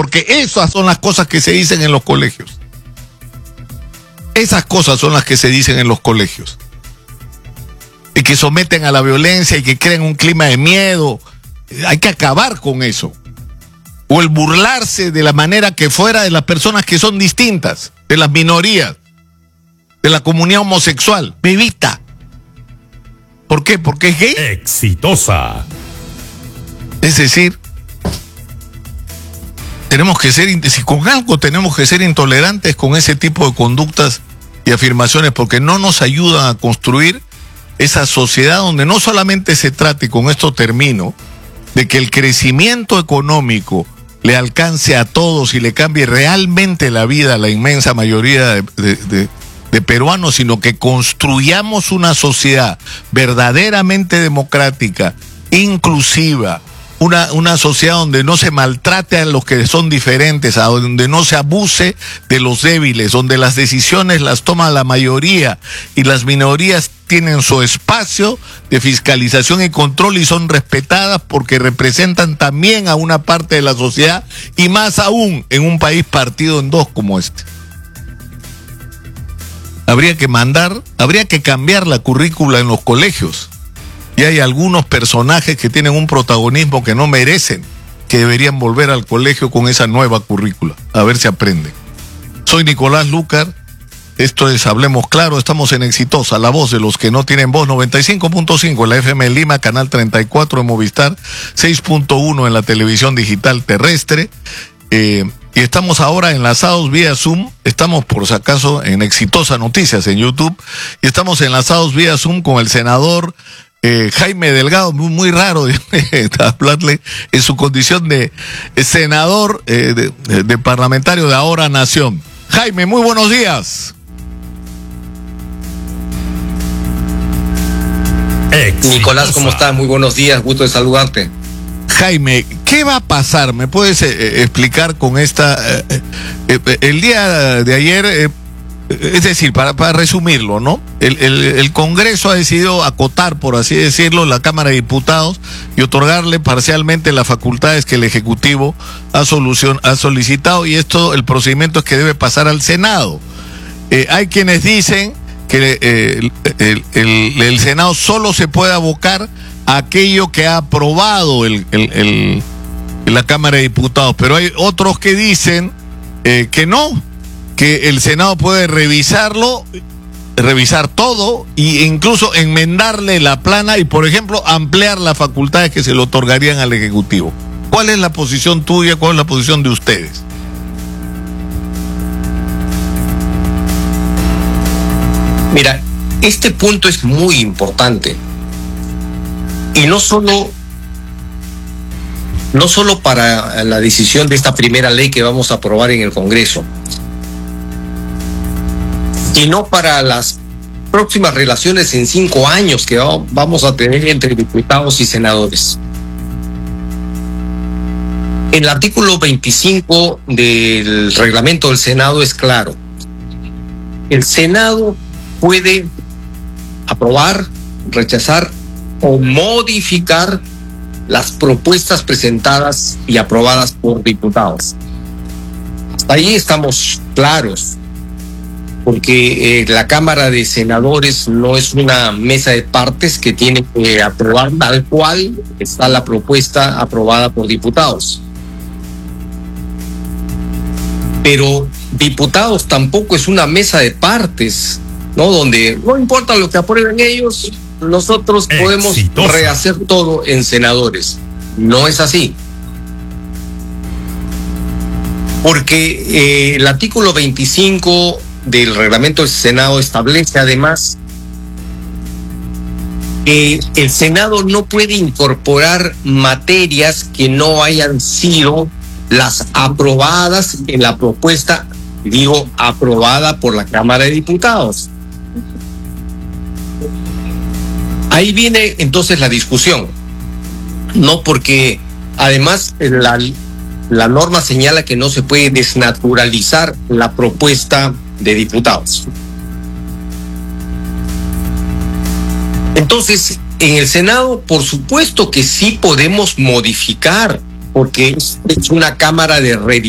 porque esas son las cosas que se dicen en los colegios. Esas cosas son las que se dicen en los colegios. Y que someten a la violencia y que crean un clima de miedo. Hay que acabar con eso. O el burlarse de la manera que fuera de las personas que son distintas, de las minorías, de la comunidad homosexual. Me evita. ¿Por qué? Porque es gay. Exitosa. Es decir, tenemos que ser, si con algo tenemos que ser intolerantes con ese tipo de conductas y afirmaciones, porque no nos ayudan a construir esa sociedad donde no solamente se trate, y con esto termino, de que el crecimiento económico le alcance a todos y le cambie realmente la vida a la inmensa mayoría de peruanos, sino que construyamos una sociedad verdaderamente democrática, inclusiva, una sociedad donde no se maltrate a los que son diferentes, a donde no se abuse de los débiles, donde las decisiones las toma la mayoría y las minorías tienen su espacio de fiscalización y control y son respetadas porque representan también a una parte de la sociedad, y más aún en un país partido en dos como este. Habría que cambiar la currícula en los colegios. Y hay algunos personajes que tienen un protagonismo que no merecen, que deberían volver al colegio con esa nueva currícula, a ver si aprenden. Soy Nicolás Lucar, esto es Hablemos Claro, estamos en Exitosa, la voz de los que no tienen voz, 95.5 en la FM de Lima, canal 34 en Movistar, 6.1 en la televisión digital terrestre, y estamos ahora enlazados vía Zoom, estamos por si acaso en Exitosa Noticias en YouTube, y estamos enlazados vía Zoom con el senador Jaime Delgado, muy raro hablarle en su condición de senador, de parlamentario de Ahora Nación. Jaime, muy buenos días. Nicolás, ¿cómo estás? Muy buenos días, gusto de saludarte. Jaime, ¿qué va a pasar? ¿Me puedes explicar con esta? El día de ayer, es decir, para resumirlo, ¿no? El Congreso ha decidido acotar, por así decirlo, la Cámara de Diputados y otorgarle parcialmente las facultades que el Ejecutivo ha solicitado, y esto, el procedimiento es que debe pasar al Senado. Hay quienes dicen que el Senado solo se puede abocar a aquello que ha aprobado la Cámara de Diputados, pero hay otros que dicen que no, que el Senado puede revisar todo e incluso enmendarle la plana y, por ejemplo, ampliar las facultades que se le otorgarían al Ejecutivo. ¿Cuál es la posición tuya? ¿Cuál es la posición de ustedes? Mira, este punto es muy importante. Y no solo para la decisión de esta primera ley que vamos a aprobar en el Congreso, sino para las próximas relaciones en 5 años que vamos a tener entre diputados y senadores. El artículo 25 del reglamento del Senado es claro. El Senado puede aprobar, rechazar o modificar las propuestas presentadas y aprobadas por diputados. Hasta ahí estamos claros, porque la Cámara de Senadores no es una mesa de partes que tiene que aprobar tal cual está la propuesta aprobada por diputados. Pero diputados tampoco es una mesa de partes, ¿no? Donde no importa lo que aprueben ellos, nosotros podemos rehacer todo en senadores. No es así. Porque el artículo 25 del reglamento del Senado establece además que el Senado no puede incorporar materias que no hayan sido las aprobadas en la propuesta, digo, aprobada por la Cámara de Diputados. Ahí viene entonces la discusión, ¿no? Porque además la norma señala que no se puede desnaturalizar la propuesta de diputados. Entonces, en el Senado, por supuesto que sí podemos modificar, porque es una cámara de redistribución